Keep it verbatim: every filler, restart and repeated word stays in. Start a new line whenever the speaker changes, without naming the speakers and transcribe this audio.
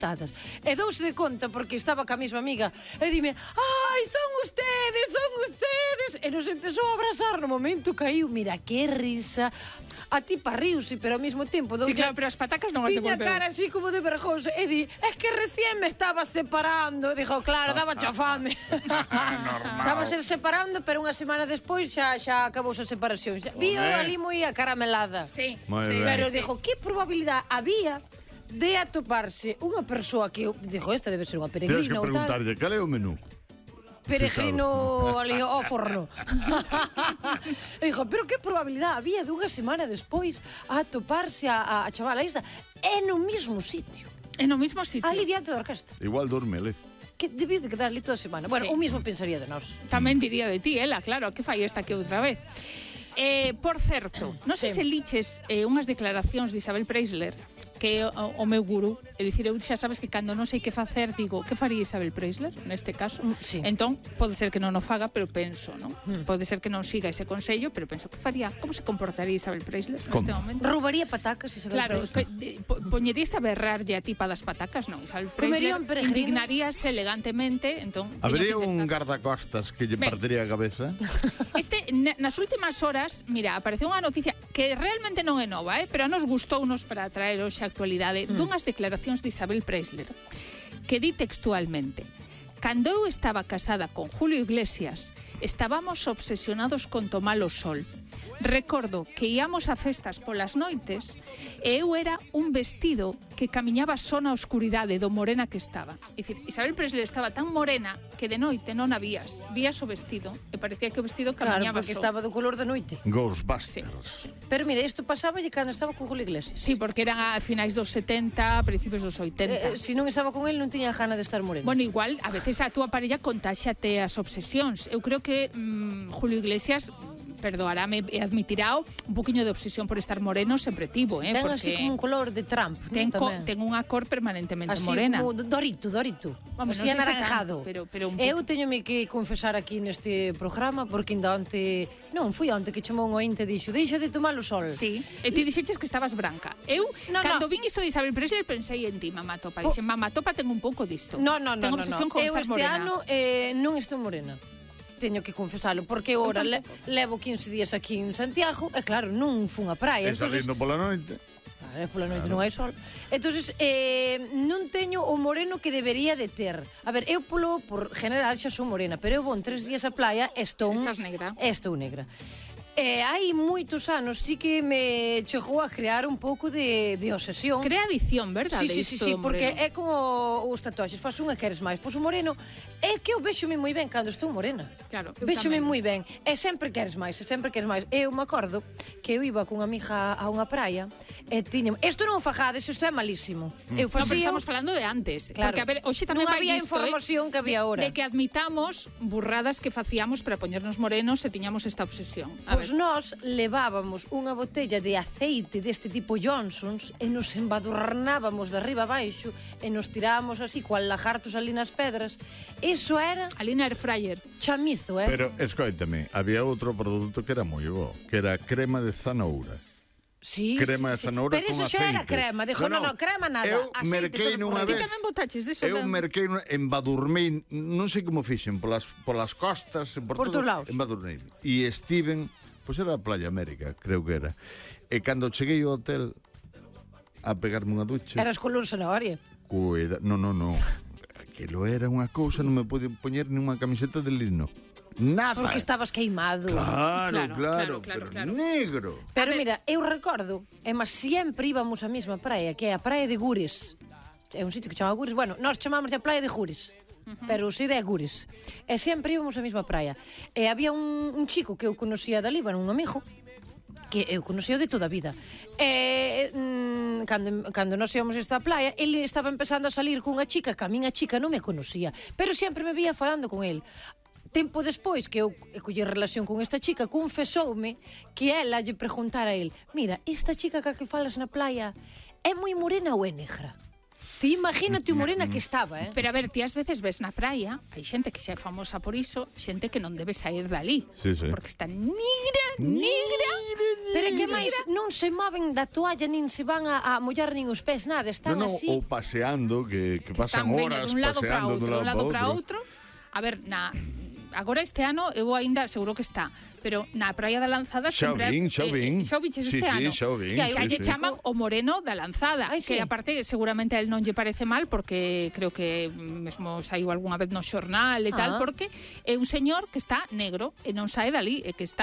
tadas. E douse de conta porque estaba ca mesma amiga e dime, ai, son ustedes, son ustedes. E nos empezou a abrazar, no momento caiu, mira, que risa. A tipa riuse, pero ao mesmo tempo...
Sí, claro, pero as patacas non as devolveu.
Tiña cara así como de vergonza. E di, es que recién me estaba separando. Dijo, claro, daba chafame. Estaba se separando, pero unha semana despois xa xa acabou a separación. Vío ali moi acaramelada.
Sí,
sí. Pero dijo, que probabilidade había de atoparse unha persoa que... Dijo, esta debe ser unha peregrina ou tal.
Tens que preguntarlle, cal é o menú?
Peregrino ali ao forno. Dijo, pero que probabilidade había de unha semana despois a atoparse a, a chavala esta en no mismo sitio.
En no mismo sitio.
Ali diante da orquesta.
Igual dormele.
Que debía de quedarle toda a semana. Bueno, sí. O mismo pensaría de nós.
Tamén diría de ti, ela, claro, que fai esta que outra vez. Eh, por certo, non sei sí. se liches eh, unhas declaracións de Isabel Preisler, que é o, o meu gurú, é dicir, eu xa sabes que cando non sei que facer, digo, que faría Isabel Preisler neste caso?
Sí.
Entón, pode ser que non o faga, pero penso, non? Mm. Pode ser que non siga ese consello, pero penso que faría. Como se comportaría Isabel Preisler neste momento?
Roubaría patacas Isabel
claro,
Preisler.
Claro, poñeríase a berrarlle a tipa das patacas, non? Isabel Preisler indignaríase elegantemente, entón...
Habería un guardacostas que lle partiría a cabeza?
Este, nas últimas horas, mira, apareceu unha noticia que realmente non é nova, eh, pero a nos gustounos para traer hoxe a actualidade mm. dunhas declaracións de Isabel Preisler que di textualmente: cando eu estaba casada con Julio Iglesias estábamos obsesionados con tomar o sol. Recordo que íamos a festas polas noites e eu era un vestido que camiñaba só na oscuridade do morena que estaba. É dicir, Isabel Preisler estaba tan morena que de noite non a vías. Vías o vestido e parecía que o vestido camiñaba
claro, porque
só.
Estaba do color da noite.
Ghostbusters.
Sí. Pero mira, isto pasáballe cando estaba con Julio Iglesias.
Sí, porque eran a finais dos setenta, a principios dos oitenta.
Eh, se non estaba con él non tiña gana de estar morena.
Bueno, igual, a veces a túa parella contáxate as obsesións. Eu creo que mmm, Julio Iglesias... perdoarame e admitirao, un poquinho de obsesión por estar moreno sempre tivo, eh,
ten
porque
así como un color de Trump,
ten, co, ten unha cor permanentemente
así
morena.
Así como dorito, dorito.
Vamos,
así
non
anaranjado.
Pero, pero un
eu teñome que confesar aquí neste programa porque ainda onte, non, fui onte que chamou un ointe e dixo, deixa de tomar o sol.
Sí, e ti dixeches que estabas branca. Eu, no, cando no. vin isto de Isabel Preisler, pensei en ti, mamá Topa. Dixen, mamá Topa, ten un pouco disto.
No, no, no,
ten
no,
obsesión
no.
con
Eu
estar
este
morena.
ano eh, non estou morena. Teño que confesalo, porque ora le, levo quince días aquí en Santiago e claro, non fun a praia.
E salindo pola noite.
Claro, pola noite claro. Non hai sol. Entonces, eh, non teño o moreno que debería de ter. A ver, eu polo, por general xa sou morena, pero eu vou en tres días a praia e estou...
Estás negra.
Estou negra. E hai moitos anos sí que me chegou a crear un pouco de, de obsesión.
Crea adicción, verdade?
Sí, sí, sí, sí, porque é como os tatuaxes, faz unha queres máis. Pois o moreno é que eu véxome moi ben cando estou morena.
Claro,
véxome moi ben. E sempre queres máis, e sempre queres máis. Eu me acordo que eu iba cunha amiga a unha praia e tiña... Isto non o fajades, isto é malísimo.
Mm. Eu facía... No, pero estamos falando de antes.
Claro.
Porque, a ver, hoxe tamén
non
vai
había
visto,
información
eh,
que había ahora.
De que admitamos burradas que facíamos para poñernos morenos e tiñamos esta obsesión.
A pois ver. Nós levábamos unha botella de aceite deste tipo Johnson's e nos embadurnábamos de arriba abaixo e nos tirábamos así cual lagartos ali nas pedras. Eso era...
Ali na air fryer.
Chamizo, eh?
Pero, escoítame, había outro produto que era moi bo, que era crema de zanahoura.
Sí,
crema
sí,
de zanahoura
pero
con aceite.
Pero iso xa era crema, dixo, no, no, no, crema nada.
Eu
aceite,
merquei nunha vez.
Ti tamén botaches deso.
Eu merquei, embadurmei, non sei como fixen, polas, polas costas, por,
por
todo,
todos lados.
Embadurmei. E Steven, pois era a Playa América, creo que era. E cando cheguei ao hotel a pegarme unha ducha...
Eras color zanahoria.
Cuida, no, no, no. Aquilo era unha cousa, non me pude poñer nunha camiseta de lino. Nada.
Porque estabas queimado.
Claro, claro,
claro,
claro,
claro,
pero
claro.
negro.
Pero mira, eu recordo, e mas sempre íbamos á mesma praia, que é a praia de Gures. É un sitio que chama Gures. Bueno, nós chamamos a praia de Gures. Uh-huh. Pero o sitio é Gures. E sempre íbamos á mesma praia. E había un, un chico que eu conocía dali, bueno, un amigo, que eu conocía de toda a vida. E mm, cando, cando nos íamos a esta praia, ele estaba empezando a salir cunha chica, que a minha chica non me conocía, pero sempre me vía falando con el. Tempo despois que eu colle relación con esta chica, confesoume que ela lle preguntara a el: mira, esta chica ca que falas na playa é moi morena ou é negra? Ti imagínate o morena que estaba, eh?
Pero a ver, ti ás veces ves na praia, hai xente que xa é famosa por iso, xente que non debe sair dali.
Sí, sí.
Porque están negras, negra.
Pero é que máis non se moven da toalla, nin se van a, a mollar nin os pés, nada, están
No, no,
así.
ou paseando, que, que pasan
Están, veña,
horas
dun lado para
paseando
outro,
dun
dun lado para
outro.
outro. A ver, na agora este ano eu aínda seguro que está, pero na Praia da Lanzada
Xa o
sempre
vin, xa o vin.
xa o viches
Sí,
este
sí,
ano.
xa o vin,
Que aí
sí,
lle
sí.
chaman o moreno da Lanzada,
Ai,
que
sí.
aparte seguramente a él non lle parece mal porque creo que mesmo saiu algunha vez no xornal e tal,
Ah.
porque é un señor que está negro e non sae dali, e que está